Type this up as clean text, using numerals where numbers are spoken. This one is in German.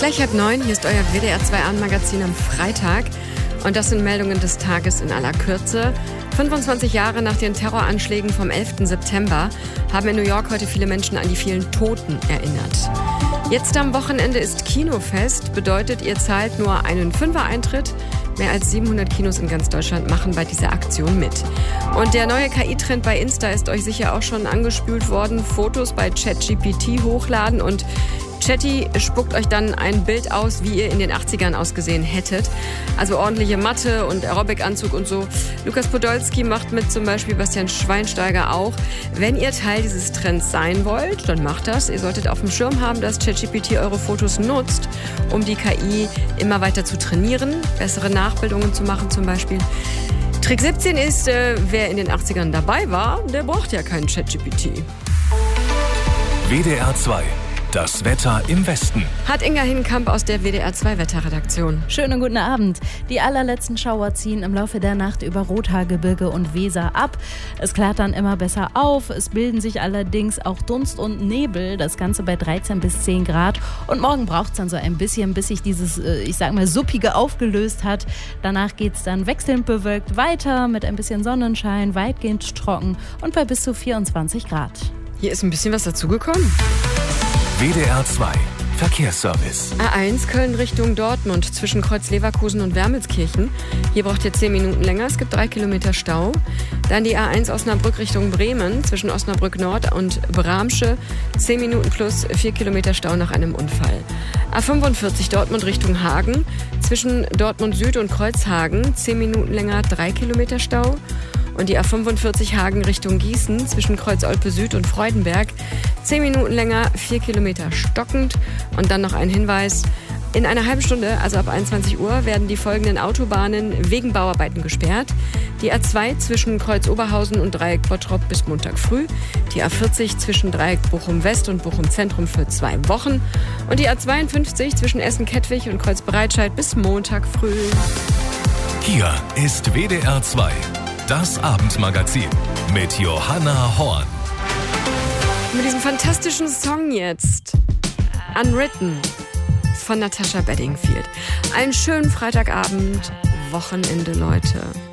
Gleich 8:30, hier ist euer WDR 2 Abendmagazin am Freitag. Und das sind Meldungen des Tages in aller Kürze. 25 Jahre nach den Terroranschlägen vom 11. September haben in New York heute viele Menschen an die vielen Toten erinnert. Jetzt am Wochenende ist Kinofest, bedeutet, ihr zahlt nur einen Fünfer-Eintritt. Mehr als 700 Kinos in ganz Deutschland machen bei dieser Aktion mit. Und der neue KI-Trend bei Insta ist euch sicher auch schon angespült worden. Fotos bei ChatGPT hochladen und Chatty spuckt euch dann ein Bild aus, wie ihr in den 80ern ausgesehen hättet. Also ordentliche Matte und Aerobic-Anzug und so. Lukas Podolski macht mit, zum Beispiel Bastian Schweinsteiger auch. Wenn ihr Teil dieses Trends sein wollt, dann macht das. Ihr solltet auf dem Schirm haben, dass ChatGPT eure Fotos nutzt, um die KI immer weiter zu trainieren, bessere Nachbildungen zu machen zum Beispiel. Trick 17 ist, wer in den 80ern dabei war, der braucht ja keinen ChatGPT. WDR 2. Das Wetter im Westen. Hat Inga Hinkamp aus der WDR 2 Wetterredaktion. Schönen guten Abend. Die allerletzten Schauer ziehen im Laufe der Nacht über Rothaargebirge und Weser ab. Es klart dann immer besser auf. Es bilden sich allerdings auch Dunst und Nebel. Das Ganze bei 13 bis 10 Grad. Und morgen braucht es dann so ein bisschen, bis sich dieses, Suppige aufgelöst hat. Danach geht es dann wechselnd bewölkt weiter mit ein bisschen Sonnenschein, weitgehend trocken und bei bis zu 24 Grad. Hier ist ein bisschen was dazugekommen. WDR 2 Verkehrsservice. A1 Köln Richtung Dortmund zwischen Kreuz Leverkusen und Wermelskirchen. Hier braucht ihr 10 Minuten länger, es gibt 3 Kilometer Stau. Dann die A1 Osnabrück Richtung Bremen zwischen Osnabrück Nord und Bramsche. 10 Minuten plus 4 Kilometer Stau nach einem Unfall. A45 Dortmund Richtung Hagen zwischen Dortmund Süd und Kreuzhagen. 10 Minuten länger, 3 Kilometer Stau. Und die A45 Hagen Richtung Gießen zwischen Kreuz-Olpe Süd und Freudenberg. 10 Minuten länger, 4 Kilometer stockend. Und dann noch ein Hinweis. In einer halben Stunde, also ab 21 Uhr, werden die folgenden Autobahnen wegen Bauarbeiten gesperrt. Die A2 zwischen Kreuz-Oberhausen und Dreieck Bottrop bis Montag früh. Die A40 zwischen Dreieck Bochum-West und Bochum-Zentrum für 2 Wochen. Und die A52 zwischen Essen-Kettwig und Kreuz-Breitscheid bis Montag früh. Hier ist WDR 2. Das Abendmagazin mit Johanna Horn. Mit diesem fantastischen Song jetzt, Unwritten, von Natasha Bedingfield. Einen schönen Freitagabend, Wochenende, Leute.